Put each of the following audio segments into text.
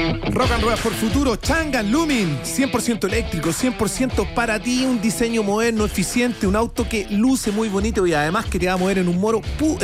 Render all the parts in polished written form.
Rock and Roll por Futuro, Changan Lumin, 100% eléctrico, 100% para ti, un diseño moderno, eficiente, un auto que luce muy bonito y además que te va a mover en un modo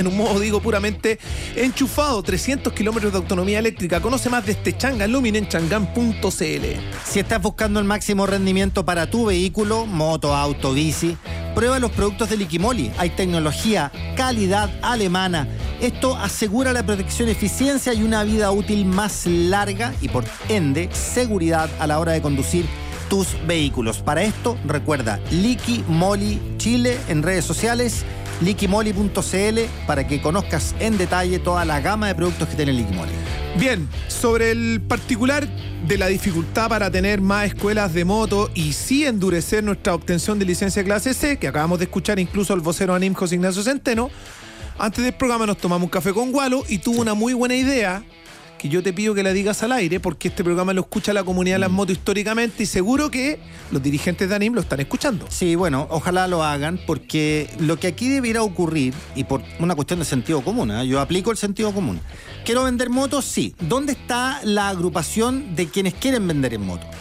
puramente enchufado, 300 kilómetros de autonomía eléctrica. Conoce más de este Changan Lumin en changan.cl. Si estás buscando el máximo rendimiento para tu vehículo, moto, auto, bici, prueba los productos de Liquimoli. Hay tecnología, calidad alemana. Esto asegura la protección, eficiencia y una vida útil más larga y por ende seguridad a la hora de conducir tus vehículos. Para esto, recuerda Liquimoli Chile en redes sociales, liquimoli.cl, para que conozcas en detalle toda la gama de productos que tiene Liquimoli. Bien, sobre el particular de la dificultad para tener más escuelas de moto y sí endurecer nuestra obtención de licencia de clase C, que acabamos de escuchar incluso al vocero ANIM, José Ignacio Centeno, antes del programa nos tomamos un café con Gualo y tuvo una muy buena idea que yo te pido que la digas al aire, porque este programa lo escucha la comunidad de las motos históricamente y seguro que los dirigentes de ANIM lo están escuchando. Sí, bueno, ojalá lo hagan, porque lo que aquí debiera ocurrir, y por una cuestión de sentido común, yo aplico el sentido común. ¿Quiero vender motos? Sí. ¿Dónde está la agrupación de quienes quieren vender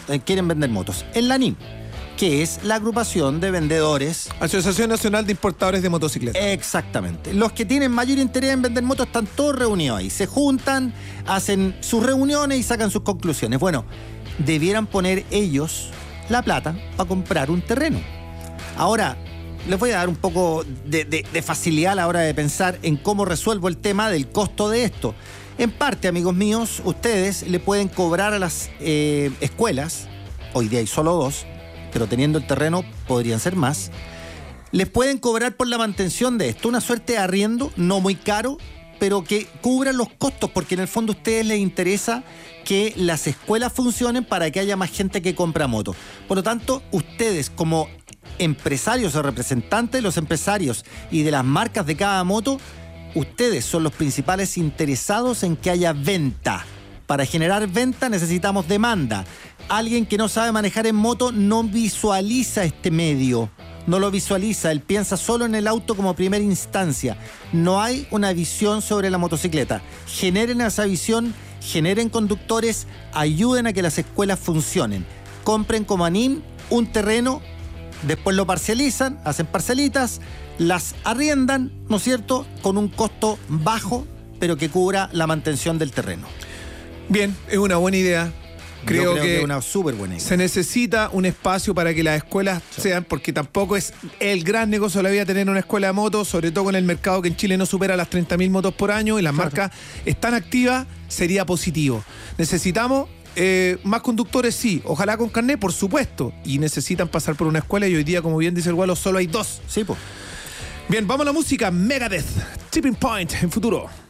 motos? En la ANIM, que es la agrupación de vendedores. Asociación Nacional de Importadores de Motocicletas. Exactamente. Los que tienen mayor interés en vender motos están todos reunidos ahí. Se juntan, hacen sus reuniones y sacan sus conclusiones. Bueno, debieran poner ellos la plata para comprar un terreno. Ahora, les voy a dar un poco de facilidad a la hora de pensar en cómo resuelvo el tema del costo de esto. En parte, amigos míos, ustedes le pueden cobrar a las escuelas, hoy día hay solo 2, pero teniendo el terreno podrían ser más, les pueden cobrar por la mantención de esto, una suerte de arriendo, no muy caro, pero que cubra los costos, porque en el fondo a ustedes les interesa que las escuelas funcionen para que haya más gente que compra motos. Por lo tanto, ustedes como empresarios o representantes de los empresarios y de las marcas de cada moto, ustedes son los principales interesados en que haya venta. Para generar venta necesitamos demanda. Alguien que no sabe manejar en moto no visualiza este medio, no lo visualiza, él piensa solo en el auto como primera instancia. No hay una visión sobre la motocicleta. Generen esa visión, generen conductores, ayuden a que las escuelas funcionen. Compren como ANIM un terreno, después lo parcializan, hacen parcelitas, las arriendan, ¿no es cierto?, con un costo bajo, pero que cubra la mantención del terreno. Bien, es una buena idea. Creo que es una súper buena idea. Se necesita un espacio para que las escuelas sean, porque tampoco es el gran negocio de la vida tener una escuela de motos, sobre todo con el mercado que en Chile no supera las 30.000 motos por año y las marcas están activas, sería positivo. Necesitamos más conductores, sí, ojalá con carnet, por supuesto, y necesitan pasar por una escuela y hoy día, como bien dice el Gualo, solo hay 2. Sí, pues. Bien, vamos a la música. Megadeth, Tipping Point en Futuro.